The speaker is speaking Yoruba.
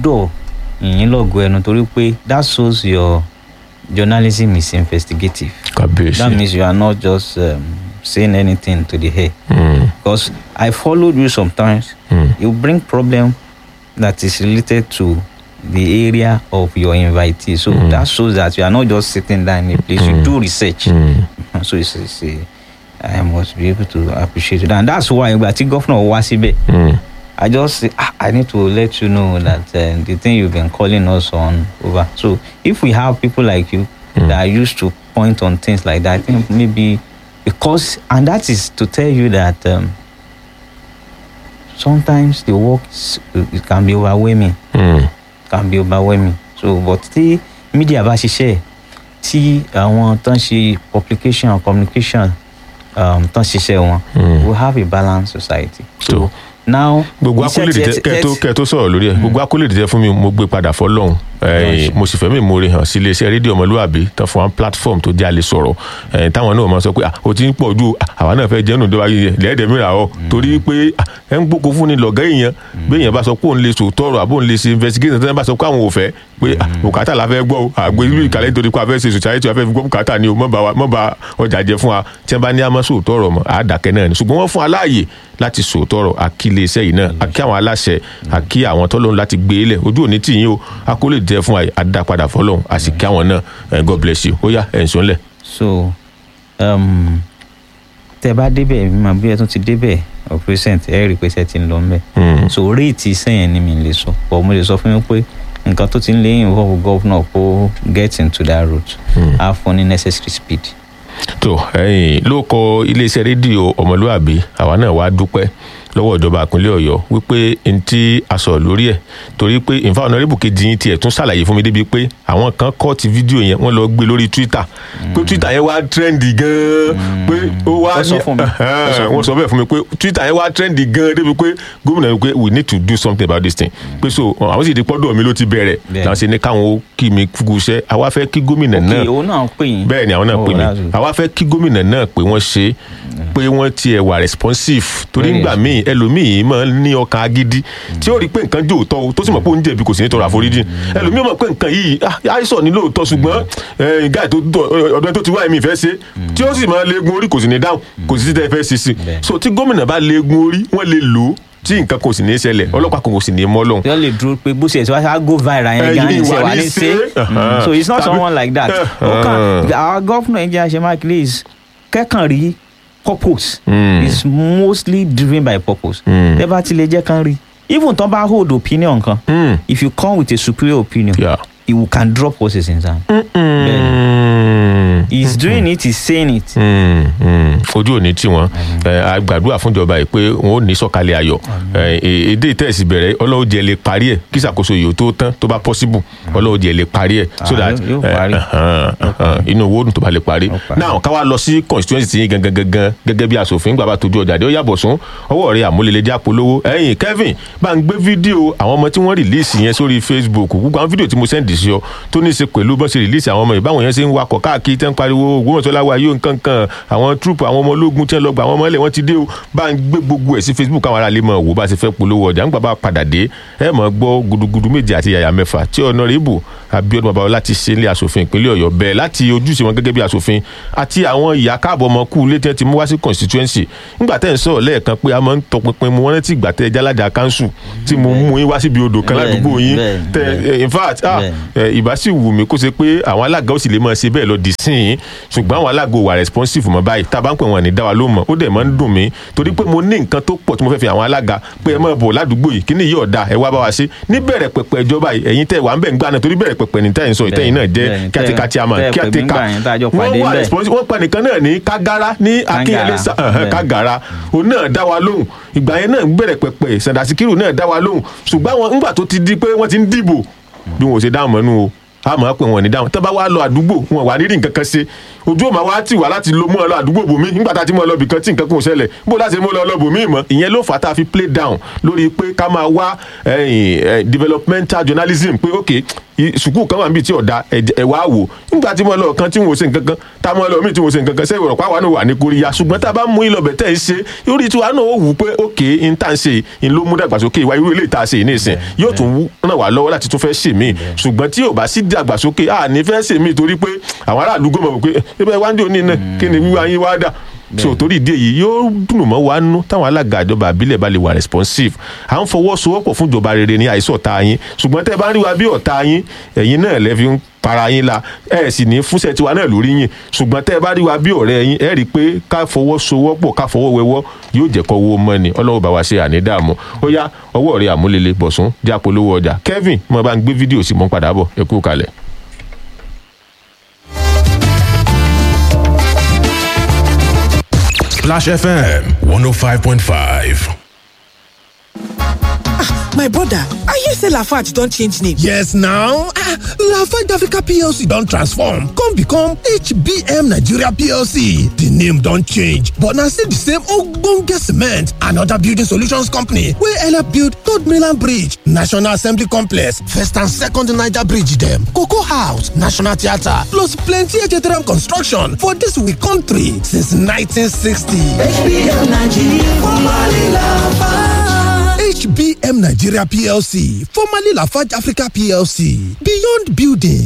gbọ́dọ̀ yìnyín lọ́gọ̀ ẹnu torí pé that shows your journalism is investigative. That means you are not just saying anything to the air. Because I followed you sometimes. You bring problem that is related to the area of your invitee. So that shows that you are not just sitting down in a place. You do research. So it's I must be able to appreciate it. And that's why Governor Wasibe, I just say, I need to let you know that the thing you've been calling us on over. So if we have people like you that are used to point on things like that, I think maybe because, and that is to tell you that sometimes the work it can be overwhelming. Can be overwhelming. So, but the media bá ṣiṣẹ́ tí àwọn tán ṣe publication and communication tán ṣiṣẹ́ wọn, we have a balanced society. So now gbogbo akólèdè kẹ́ẹ̀tó sọ̀rọ̀ lórí ẹ̀ gbogbo akólèdè tẹ́ fún mi mo gbé padà fọ́lọ́hún mo sì fẹ́ mi mo rí hàn sí iléeṣẹ́ rédíò ọmọlúwàbí tán fún wa platform tó jẹ́ a lè sọ̀rọ̀ táwọn náà máa sọ pé o ti ń pọ̀ ju àwa náà fẹ́ jẹ́nu ìjọba yìí lẹ́ẹ̀dẹ̀ mìíràn ọ̀ torí pé ẹ̀ ń gbóko fún ni lọ̀gá èèyàn bí èèyàn bá sọ pé òun lè sòótọ́ ọ̀rọ̀ àbó òun lè ṣe investigation tí wọ́n bá sọ pé àwọn ò fẹ́ pé bùkátà la fẹ́ gbọ́ àgbẹ̀ ìlú ìkàlẹ̀ nítorí pé a fẹ́ ṣe society a fẹ́ fi gbọ́ bùkátà ni o mọ́ bá ọjà jẹ fún wa tí wọ́n bá ní a máa sòótọ́ ọ̀rọ̀ mọ́ àdàkẹ́ náà ni ṣùgbọ́n wọ́n fún aláàyè láti sòótọ́ ọ̀rọ̀ àkí iléeṣẹ́ yìí náà àkí àwọn aláṣẹ àkí àwọn tọ́lọ́run láti gbé ilẹ̀ ojú òní tì yín o akólè jẹ fún àdápadà fọlọ́run àsìkí àwọn náà God bless you ó yá ẹ̀ ń sọ́nlẹ̀. So tẹ bá débẹ̀ mímọ bí ẹ tún ti débẹ̀ of present ẹ rí i pé ṣe ti ń lọ ńbẹ̀ so réètì sẹ́yìn ni mi lè sọ but mo lè sọ fún mi pé nǹkan tó ti ń lé involve governor kó get into that route á fún ní necessary speed. tó ló kọ iléeṣẹ́ rédíò ọmọlúwàbí àwa náà wá dúpẹ́ lọ́wọ́ ìjọba ìpínlẹ̀ Ọ̀yọ́ wípé n tí a sọ̀rọ̀ lórí ẹ̀ torí pé in fact honorable kejì yín tiẹ̀ tún ṣàlàyé fún mi débi pé àwọn kan kọ́ ti fídíò yẹn wọ́n lọ gbé lórí Twitter pé Twitter yẹn wá trendy gan pé ó wá ní wọ́n sọ bẹ́ẹ̀ fún mi pé Twitter yẹn wá trendy gan débi pé gómìnà yẹn pé we need to do something about this thing pé so àwọn sì ti pọ́dọ̀ mi ló ti bẹ̀rẹ̀ làwọn ṣe ní káwọn ó kí mi fúgu iṣẹ́ àwa fẹ́ kí gómìnà náà bẹ́ẹ̀ ni àwọn náà pè mí àwa fẹ́ kí gómìnà náà pé wọ́n ṣe pé wọ́n tiẹ̀ wà responsive torí ńgbà míì ẹlòmíì máa ń ní ọkàn agídí tí ó rí pé nǹkan jò tọ́ o tó sì mọ̀ pé ó ń jẹ̀bi kò sì ní tọrọ àforíjì ẹlòmíì mọ̀ pé nǹkan yìí àìsàn ní lóòótọ́ ṣùgbọ́n gáì tó ọ̀dọ́ tó ti wá ẹ̀mí ìfẹ́ ṣe tí ó sì máa léegun orí kò sì ní dáhùn kò sì tẹ́ fẹ́ ṣe sí so tí gómìnà bá léegun orí wọ́n lè lò ó tí nǹkan kò sì ní í ṣẹlẹ̀ ọlọ́pàá kò sì ní í mọ́ lọ́hùn. yóò lè dúró pé bó ṣe ṣe wá go viral yẹn gan ní ṣe wà ní ṣe so it's not someone like that. Our governor Engineer Seyi Makinde is kẹ́kàn rí purpose is mostly driven by purpose. Tẹ́ bá ti lè jẹ́ kán rí even tó bá hold opinion kan if you come with a superior opinion you can drop what is inside. He's doing it, he's saying it. Ojú òní tí wọn àgbàdua fúnjọba yìí pé wọn ò ní sọ̀kalẹ̀ ayọ̀ èdè ìtẹ̀sí bẹ̀rẹ̀ Ọlọ́run jẹ́ lè parí ẹ̀ kí ìṣàkóso yìí ó tó tán tó bá possible Ọlọ́run jẹ́ lè parí ẹ̀ so that inú owó tó bá lè parí. Now ká wá lọ sí constituency yín gangan gẹ́gẹ́ bí aṣòfin gbàgbà tójú ọjà dé ó yàbọ̀ sún ọwọ́ rẹ̀ àmúlẹ̀lẹ́jà polówó ẹ̀yìn Kevin bá ń gbé fídíò àwọn ọmọ tí wọ́n release yẹn sórí Facebook gbogbo àwọn fídíò tí mo send sí ọ tó ní í ṣe pẹ̀lú bọ́n ṣe release àwọn ọmọ ìbáwọn yẹn ṣe ń wakọ̀ káàkiri tẹ́ ń pariwo Ògbómọ̀ṣọ́láwà yóò nǹkan kan àwọn troops àwọn ọmọ ológun tí wọ́n lọ gba àwọn ọmọ ilẹ̀ wọ́n ti dé o bá ń gbé gbogbo ẹ̀ sí Facebook àwọn ará lè mọ̀ wò bá ṣe fẹ́ polówó ọjà ńgbà bá padà dé ẹ mọ̀ gbọ́ gudugudu méje àti yàyà mẹ́fà tí Honorable Abíọ́dún Babalọlá ti ṣe ilé aṣòfin ìpínlẹ̀ Ọ̀yọ́ bẹ́ẹ̀ láti ojúṣe wọn gẹ́gẹ́ bí aṣòfin àti àwọn ìyá káàbọ̀ ọmọ kú ilé tí wọ́n ti mú wá sí constituency ńgbà tẹ́ ń sọ̀rọ̀ lẹ́ẹ̀kan pé a máa ń tọpinpin mu wọ́n rántí ìgbà tẹ́ jálájà council tí mo mú yín wá síbi odò kan ládùúgbò yín tẹ́ in fact ìbá sì wù mí kó ṣe pé àwọn alága ó sì lè máa ṣe bẹ́ẹ̀ lọ dì sí yín ṣùgbọ́n àwọn alága wà responsive mọ́ báyìí tá a bá ń pè wọ́n ní dá wa ló mọ̀ ó dẹ̀ máa ń dùn mí torí pé mo ní nǹkan tó pọ̀ tí mo fẹ́ fi àwọn alága pé ẹ máa bọ̀ ládùúgbò yìí kí ni yóò da ẹ wá bá wa ṣe ní bẹ̀rẹ̀ pẹ̀pẹ̀ ìjọba yìí ẹ̀yin tẹ́ wà ń bẹ̀ ń gbà náà torí bẹ̀rẹ̀ pẹ̀pẹ̀ ní tẹ́yìn sọ ìtẹ́yìn náà jẹ́ kíátíkà tí a mọ̀ kíátíkà wọ́n wà responsive wọ́n pa nìkan náà ní Kágárá ní Akínyẹlé Kágárá òun náà dá wa lóhùn ìgbà yẹn náà ń bẹ̀rẹ̀ pẹ̀pẹ̀ Sàndà Síkírù náà dá wa lóhùn ṣùgbọ́n àwọn ńgbà tó ti di pé wọ́n ti ń dìbò bí wọn ò ṣe dáhùn mọ́nú o a máa pè wọn ní dáhùn tó bá wá lọ àdúgbò wọn wà nídìí nǹkan kan ṣe ojú òmà wa ti wà láti lo mú ọ lọ àdúgbò bòmí nígbà tá a ti mú ọ lọ bìkan tí nǹkan kan ò ṣẹlẹ̀ bó láti mú ọ lọ bòmí mọ́ ìyẹn ló fà tá a fi play down lórí pé ká máa wá developmental journalism pé ok sùkúù kan wà níbi tí ọ̀dà ẹ̀ wá wò nígbà tí mo lọ kan tí mo ṣe nǹkan kan tá a mọ lọ míì tí mo ṣe nǹkan kan sẹ́yìn ọ̀rọ̀ pàwọn náà wà ní kóríyá ṣùgbọ́n tá a bá mú ìlọ̀bẹ̀ tẹ̀ ẹ́ ṣe orí tiwa náà ó wù pé òkè n tá n ṣe n ló mú dàgbàsókè ìwà irú ilé ìta ṣe ní ìsìn yóò tún ràn wá lọ́wọ́ láti tún fẹ́ ṣe mí ṣùgbọ́n tí ò bá sí dàgbàsókè à ní fẹ́ ṣe mí torí pé àwọn aráàlú gbọ́mọ̀ pé ebe wáńdí òní náà kí ni wíwá yín wá dà so torí ìdí èyí yóò dùn mọ́ wa nú táwọn alága ìjọba àbílẹ̀ bá lè wà responsive à ń fọwọ́sowọ́pọ̀ fún ìjọba rere ní àìsàn ọ̀tá yín ṣùgbọ́n tẹ́ bá ń rí wa bí ọ̀tá yín ẹ̀yin náà lẹ́ fi ń para yín la ẹ̀ sì ní fúnṣẹ́ tiwa náà lórí yín ṣùgbọ́n tẹ́ bá rí wa bí ọ̀rẹ́ yín ẹ̀ rí i pé ká fọwọ́sowọ́pọ̀ ká fọwọ́wẹ́wọ́ yóò jẹ́ kọ́ owó mọ́ni ọlọ́run bá wa ṣe ànídààmú ó yá ọwọ́ rẹ̀ àmúlélẹ̀ bọ̀sùn já polówó ọjà Kevin mo bá ń gbé fídíò sí mọ́ padà bọ̀ ẹ kú kalẹ̀. Splash FM 105.5. My brother, I hear say Lafarge don change name. Yes now, Lafarge Africa PLC don transform come become HBM Nigeria PLC. The name don change but na still the same ogbonge cement and other building solutions company wey help build Third Mainland Bridge, National Assembly Complex, First and Second Niger Bridge dem, Cocoa House, National Theatre plus plenty HTRM construction for dis we country since 1960. HBM Nigeria, formerly Lafarge. HBM Nigeria PLC, formerly Lafarge Africa PLC, Beyond Building.